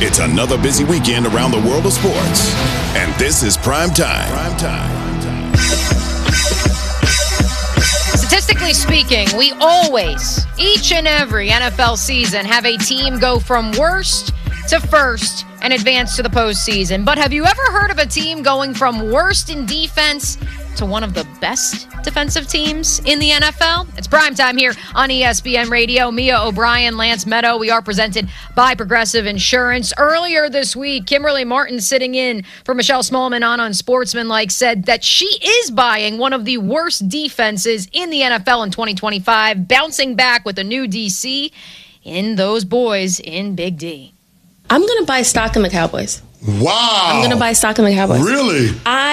It's another busy weekend around the world of sports. And this is Prime Time. Statistically speaking, we always, each and every NFL season, have a team go from worst to first and advance to the postseason. But have you ever heard of a team going from worst in defense to one of the best defensive teams in the NFL? It's primetime here on ESPN Radio. Mia O'Brien, Lance Meadow. We are presented by Progressive Insurance. Earlier this week, Kimberly Martin, sitting in for Michelle Smallman on Unsportsmanlike, said that she is buying one of the worst defenses in the NFL in 2025, bouncing back with a new DC in those boys in Big D. I'm going to buy stock in the Cowboys. Wow. I'm going to buy stock in the Cowboys. Really?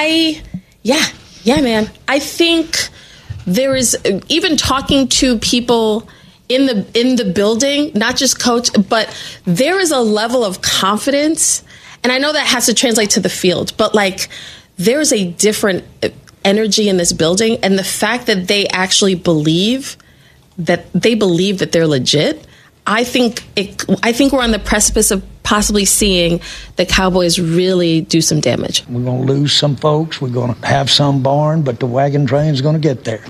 Yeah, man. I think there is, even talking to people in the building, not just coach, but there is a level of confidence. And I know that has to translate to the field, but like there's a different energy in this building. And the fact that they actually believe that they're legit, I think we're on the precipice of possibly seeing the Cowboys really do some damage. We're going to lose some folks. We're going to have some barn, but the wagon train's going to get there.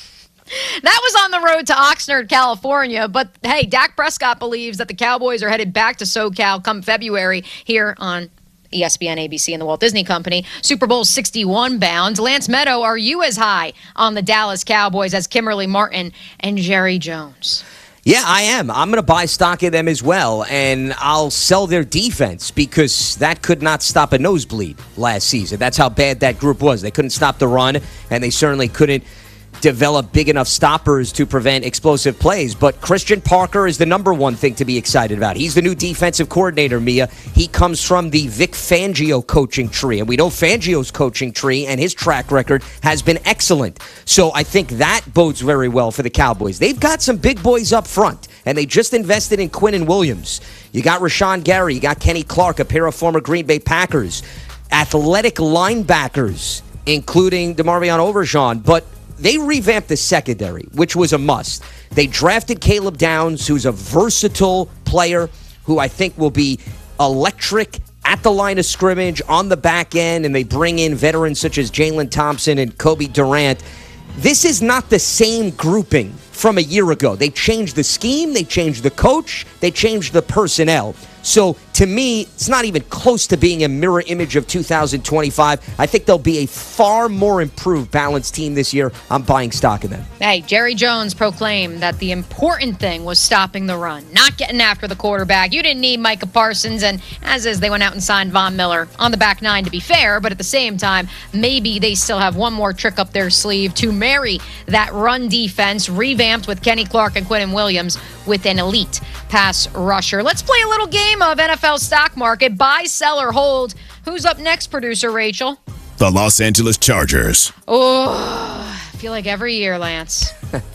That was on the road to Oxnard, California. But, hey, Dak Prescott believes that the Cowboys are headed back to SoCal come February here on ESPN, ABC, and the Walt Disney Company. Super Bowl 61 bound. Lance Meadow, are you as high on the Dallas Cowboys as Kimberly Martin and Jerry Jones? Yeah, I am. I'm going to buy stock in them as well, and I'll sell their defense because that could not stop a nosebleed last season. That's how bad that group was. They couldn't stop the run, and they certainly couldn't develop big enough stoppers to prevent explosive plays. But Christian Parker is the number one thing to be excited about. He's the new defensive coordinator, Mia. He comes from the Vic Fangio coaching tree, and we know Fangio's coaching tree and his track record has been excellent. So I think that bodes very well for the Cowboys. They've got some big boys up front, and they just invested in Quinnen Williams. You got Rashawn Gary, you got Kenny Clark, a pair of former Green Bay Packers, athletic linebackers, including DeMarvion Overshawn, but they revamped the secondary, which was a must. They drafted Caleb Downs, who's a versatile player who I think will be electric at the line of scrimmage, on the back end, and they bring in veterans such as Jalen Thompson and Kobe Durant. This is not the same grouping from a year ago. They changed the scheme, they changed the coach, they changed the personnel. So, to me, it's not even close to being a mirror image of 2025. I think they'll be a far more improved, balanced team this year. I'm buying stock in them. Hey, Jerry Jones proclaimed that the important thing was stopping the run, not getting after the quarterback. You didn't need Micah Parsons, and as is, they went out and signed Von Miller on the back nine, to be fair, but at the same time, maybe they still have one more trick up their sleeve to marry that run defense, revamped with Kenny Clark and Quinnen Williams with an elite pass rusher. Let's play a little game of NFL stock market. Buy, sell, or hold. Who's up next, producer Rachel? The Los Angeles Chargers. Oh, I feel like every year, Lance.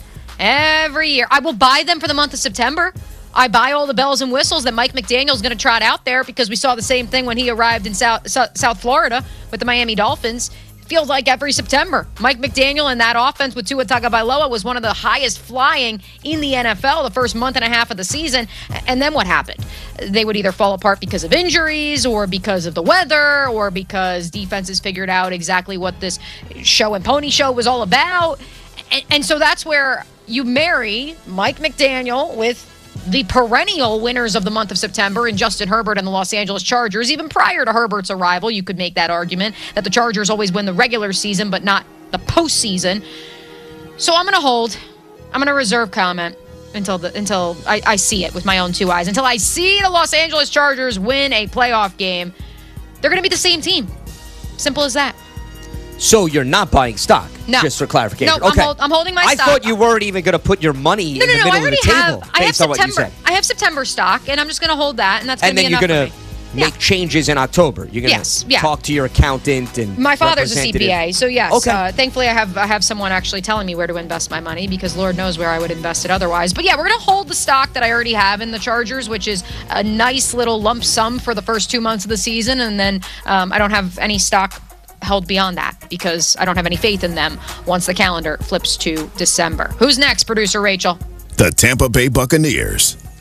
Every year. I will buy them for the month of September. I buy all the bells and whistles that Mike McDaniel's going to trot out there because we saw the same thing when he arrived in South Florida with the Miami Dolphins. Feels like every September. Mike McDaniel and that offense with Tua Tagovailoa was one of the highest flying in the NFL the first month and a half of the season. And then what happened? They would either fall apart because of injuries or because of the weather or because defenses figured out exactly what this show and pony show was all about. And so that's where you marry Mike McDaniel with the perennial winners of the month of September in Justin Herbert and the Los Angeles Chargers. Even prior to Herbert's arrival, you could make that argument that the Chargers always win the regular season but not the postseason. So I'm going to hold. I'm going to reserve comment until I see it with my own two eyes. Until I see the Los Angeles Chargers win a playoff game, they're going to be the same team. Simple as that. So you're not buying stock? No. Just for clarification. No, okay. I'm holding my stock. I thought you weren't even going to put your money in the middle of the table based on what you said. I have September stock, and I'm just going to hold that, and that's going to be enough for me. And then you're going to make changes in October. You're going to talk to your accountant and my father's a CPA, so yes. Okay. Thankfully, I have someone actually telling me where to invest my money because Lord knows where I would invest it otherwise. But yeah, we're going to hold the stock that I already have in the Chargers, which is a nice little lump sum for the first 2 months of the season, and then I don't have any stock held beyond that because I don't have any faith in them once the calendar flips to December. Who's next, producer Rachel? The Tampa Bay Buccaneers.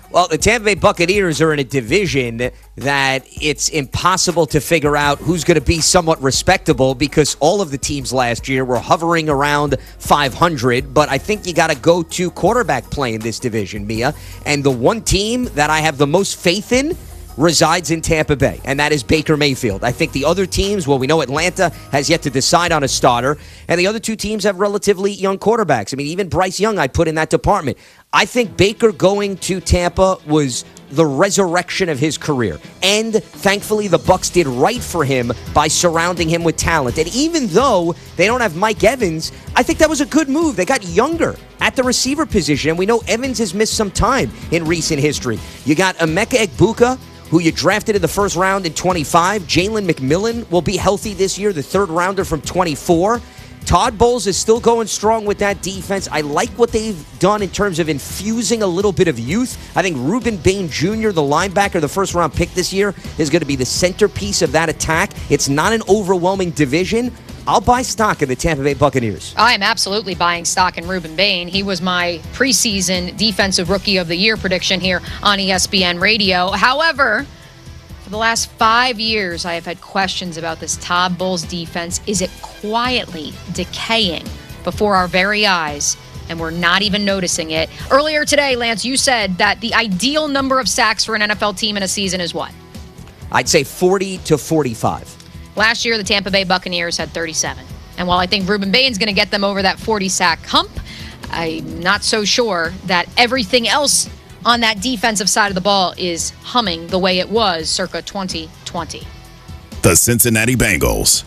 Well, the Tampa Bay Buccaneers are in a division that it's impossible to figure out who's going to be somewhat respectable because all of the teams last year were hovering around 500. But I think you got to go to quarterback play in this division, Mia. And the one team that I have the most faith in resides in Tampa Bay, and that is Baker Mayfield. I think the other teams, well, we know Atlanta has yet to decide on a starter, and the other two teams have relatively young quarterbacks. I mean, even Bryce Young I put in that department. I think Baker going to Tampa was the resurrection of his career, and thankfully the Bucs did right for him by surrounding him with talent. And even though they don't have Mike Evans, I think that was a good move. They got younger at the receiver position, and we know Evans has missed some time in recent history. You got Emeka Egbuka, who you drafted in the first round in 25. Jalen McMillan will be healthy this year, the third rounder from 24. Todd Bowles is still going strong with that defense. I like what they've done in terms of infusing a little bit of youth. I think Reuben Bain Jr., the linebacker, the first-round pick this year, is going to be the centerpiece of that attack. It's not an overwhelming division. I'll buy stock in the Tampa Bay Buccaneers. I am absolutely buying stock in Reuben Bain. He was my preseason Defensive Rookie of the Year prediction here on ESPN Radio. However, for the last 5 years, I have had questions about this Todd Bowles defense. Is it quietly decaying before our very eyes, and we're not even noticing it? Earlier today, Lance, you said that the ideal number of sacks for an NFL team in a season is what? I'd say 40 to 45. Last year, the Tampa Bay Buccaneers had 37. And while I think Reuben Bain's going to get them over that 40-sack hump, I'm not so sure that everything else on that defensive side of the ball is humming the way it was circa 2020. The Cincinnati Bengals.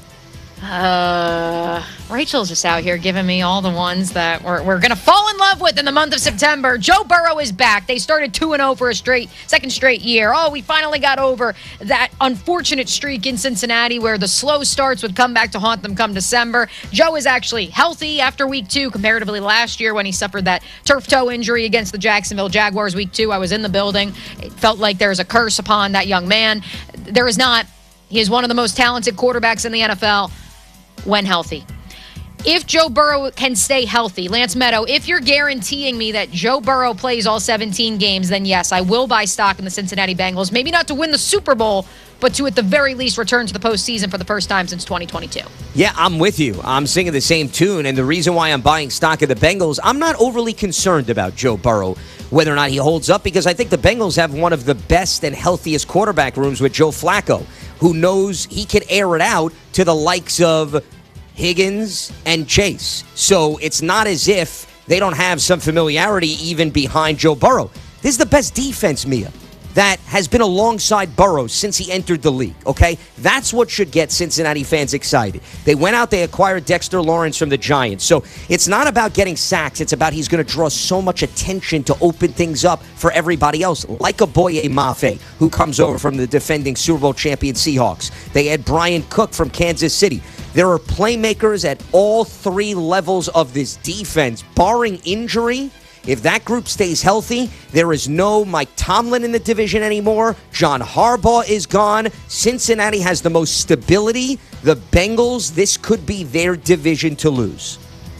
Rachel's just out here giving me all the ones that we're going to fall in love with in the month of September. Joe Burrow is back. They started 2-0 for a second straight year. Oh, we finally got over that unfortunate streak in Cincinnati where the slow starts would come back to haunt them come December. Joe is actually healthy after week 2, comparatively last year when he suffered that turf toe injury against the Jacksonville Jaguars week 2. I was in the building. It felt like there was a curse upon that young man. There is not. He is one of the most talented quarterbacks in the NFL when healthy. If Joe Burrow can stay healthy, Lance Meadow, if you're guaranteeing me that Joe Burrow plays all 17 games, then yes, I will buy stock in the Cincinnati Bengals. Maybe not to win the Super Bowl, but to at the very least return to the postseason for the first time since 2022. Yeah, I'm with you. I'm singing the same tune, and the reason why I'm buying stock of the Bengals, I'm not overly concerned about Joe Burrow, whether or not he holds up, because I think the Bengals have one of the best and healthiest quarterback rooms with Joe Flacco, who knows he can air it out to the likes of Higgins and Chase. So it's not as if they don't have some familiarity even behind Joe Burrow. This is the best defense, Mia, that has been alongside Burrow since he entered the league, okay? That's what should get Cincinnati fans excited. They went out, they acquired Dexter Lawrence from the Giants. So it's not about getting sacks. It's about he's going to draw so much attention to open things up for everybody else, like a Boye Mafe, who comes over from the defending Super Bowl champion Seahawks. They had Brian Cook from Kansas City. There are playmakers at all 3 levels of this defense, barring injury. If that group stays healthy, there is no Mike Tomlin in the division anymore. John Harbaugh is gone. Cincinnati has the most stability. The Bengals, this could be their division to lose.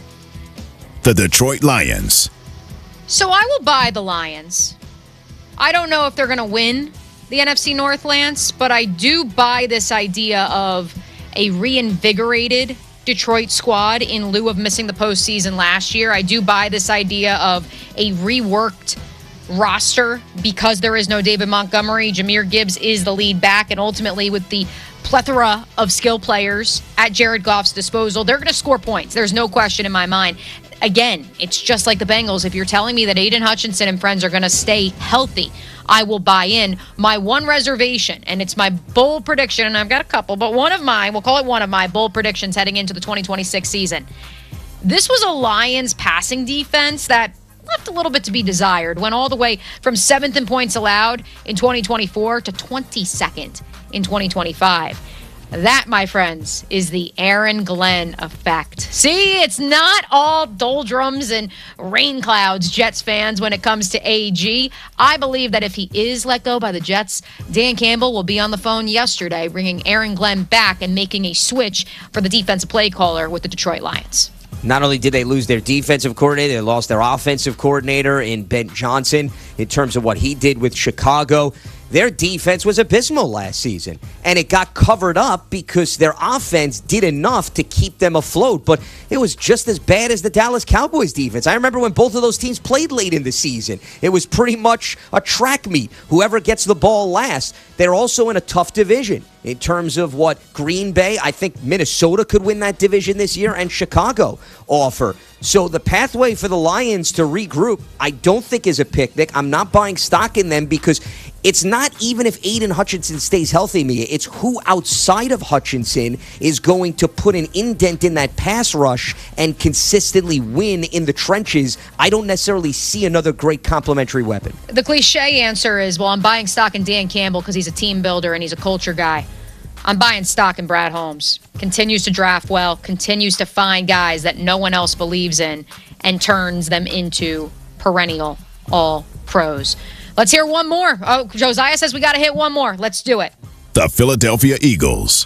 The Detroit Lions. So I will buy the Lions. I don't know if they're going to win the NFC North, Lance, but I do buy this idea of a reinvigorated Detroit squad in lieu of missing the postseason last year. I do buy this idea of a reworked roster because there is no David Montgomery. Jahmyr Gibbs is the lead back, and ultimately with the plethora of skill players at Jared Goff's disposal, they're going to score points. There's no question in my mind. Again, it's just like the Bengals. If you're telling me that Aiden Hutchinson and friends are going to stay healthy, I will buy in. My one reservation, and it's my bold prediction, and I've got a couple, but one of my, we'll call it one of my bold predictions heading into the 2026 season. This was a Lions passing defense that left a little bit to be desired. Went all the way from 7th in points allowed in 2024 to 22nd in 2025. That, my friends, is the Aaron Glenn effect. See, it's not all doldrums and rain clouds, Jets fans, when it comes to AG. I believe that if he is let go by the Jets, Dan Campbell will be on the phone yesterday bringing Aaron Glenn back and making a switch for the defensive play caller with the Detroit Lions. Not only did they lose their defensive coordinator, they lost their offensive coordinator in Ben Johnson in terms of what he did with Chicago. Their defense was abysmal last season, and it got covered up because their offense did enough to keep them afloat, but it was just as bad as the Dallas Cowboys defense. I remember when both of those teams played late in the season. It was pretty much a track meet. Whoever gets the ball last. They're also in a tough division in terms of what Green Bay, I think Minnesota could win that division this year, and Chicago offer. So the pathway for the Lions to regroup, I don't think is a picnic. I'm not buying stock in them because it's not even if Aiden Hutchinson stays healthy, Mia. It's who outside of Hutchinson is going to put an indent in that pass rush and consistently win in the trenches. I don't necessarily see another great complementary weapon. The cliche answer is, well, I'm buying stock in Dan Campbell because he's a team builder and he's a culture guy. I'm buying stock in Brad Holmes. Continues to draft well, continues to find guys that no one else believes in, and turns them into perennial all-pros. Let's hear one more. Oh, Josiah says we got to hit one more. Let's do it. The Philadelphia Eagles.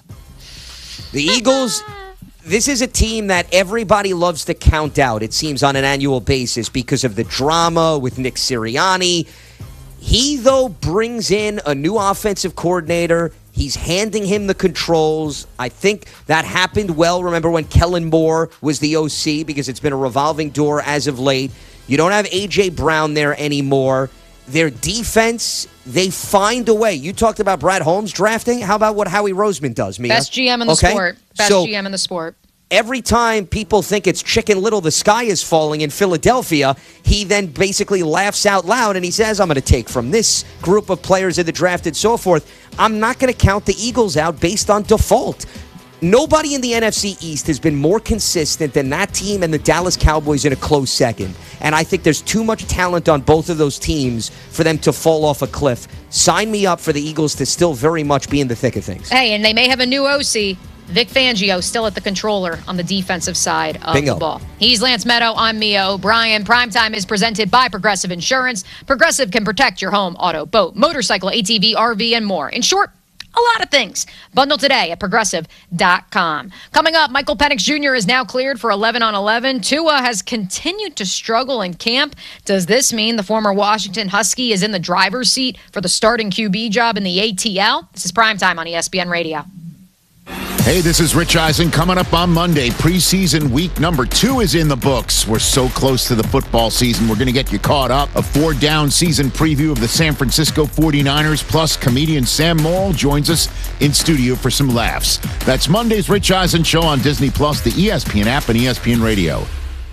The Eagles, this is a team that everybody loves to count out, it seems, on an annual basis because of the drama with Nick Sirianni. He, though, brings in a new offensive coordinator. He's handing him the controls. I think that happened well. Remember when Kellen Moore was the OC, because it's been a revolving door as of late. You don't have A.J. Brown there anymore. Their defense, they find a way. You talked about Brad Holmes drafting. How about what Howie Roseman does, Mia? Best GM in the sport. Best GM in the sport. Every time people think it's Chicken Little, the sky is falling in Philadelphia, he then basically laughs out loud and he says, I'm going to take from this group of players in the draft and so forth. I'm not going to count the Eagles out based on default. Nobody in the NFC East has been more consistent than that team and the Dallas Cowboys in a close second. And I think there's too much talent on both of those teams for them to fall off a cliff. Sign me up for the Eagles to still very much be in the thick of things. Hey, and they may have a new OC. Vic Fangio still at the controller on the defensive side of the ball. He's Lance Meadow. I'm Mia O'Brien. Primetime is presented by Progressive Insurance. Progressive can protect your home, auto, boat, motorcycle, ATV, RV, and more. In short, a lot of things. Bundle today at Progressive.com. Coming up, Michael Penix Jr. is now cleared for 11 on 11. Tua has continued to struggle in camp. Does this mean the former Washington Husky is in the driver's seat for the starting QB job in the ATL? This is Primetime on ESPN Radio. Hey, this is Rich Eisen. Coming up on Monday, preseason week number 2 is in the books. We're so close to the football season. We're going to get you caught up. A 4-down season preview of the San Francisco 49ers, plus comedian Sam Morrill joins us in studio for some laughs. That's Monday's Rich Eisen Show on Disney+, the ESPN app, and ESPN Radio.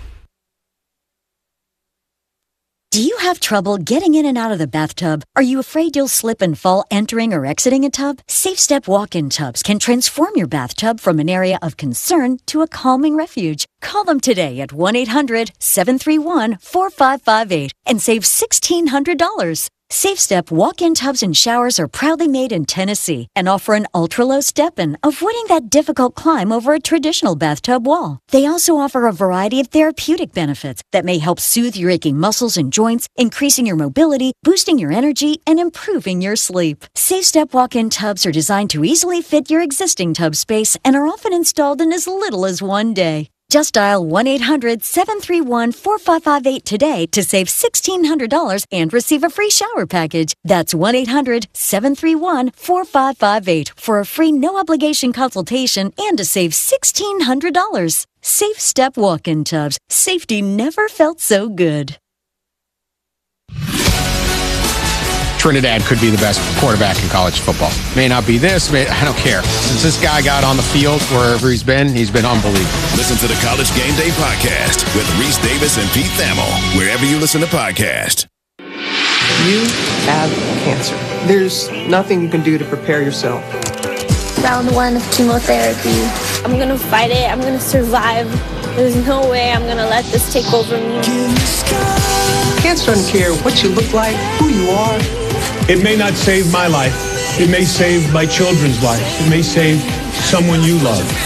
Do you have trouble getting in and out of the bathtub? Are you afraid you'll slip and fall entering or exiting a tub? SafeStep walk-in tubs can transform your bathtub from an area of concern to a calming refuge. Call them today at 1-800-731-4558 and save $1,600. SafeStep walk-in tubs and showers are proudly made in Tennessee and offer an ultra-low step-in, avoiding that difficult climb over a traditional bathtub wall. They also offer a variety of therapeutic benefits that may help soothe your aching muscles and joints, increasing your mobility, boosting your energy, and improving your sleep. SafeStep walk-in tubs are designed to easily fit your existing tub space and are often installed in as little as 1 day. Just dial 1-800-731-4558 today to save $1,600 and receive a free shower package. That's 1-800-731-4558 for a free no-obligation consultation and to save $1,600. SafeStep walk-in tubs. Safety never felt so good. Trinidad could be the best quarterback in college football. May not be this, I don't care. Since this guy got on the field, wherever he's been unbelievable. Listen to the College Game Day podcast with Reese Davis and Pete Thamel, wherever you listen to podcasts. You have cancer. There's nothing you can do to prepare yourself. Round 1 of chemotherapy. I'm going to fight it. I'm going to survive. There's no way I'm going to let this take over me. Cancer doesn't care what you look like, who you are. It may not save my life. It may save my children's life. It may save someone you love.